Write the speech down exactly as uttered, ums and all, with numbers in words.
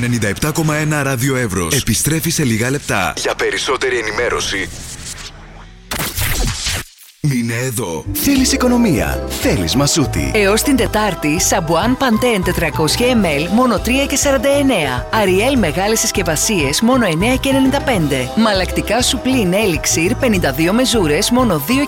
ενενήντα επτά κόμμα ένα Ράδιο Εύρος επιστρέφει σε λίγα λεπτά. Για περισσότερη ενημέρωση, μείνε εδώ. Θέλεις οικονομία, θέλεις Μασούτη. Έως την Τετάρτη, Σαμπουάν Παντέν τετρακόσια μιλιλίτρα μόνο τρία και σαράντα εννέα. Αριέλ μεγάλες συσκευασίες μόνο εννέα και ενενήντα πέντε. Μαλακτικά Σουπλίν Έλιξιρ πενήντα δύο μεζούρες μόνο δύο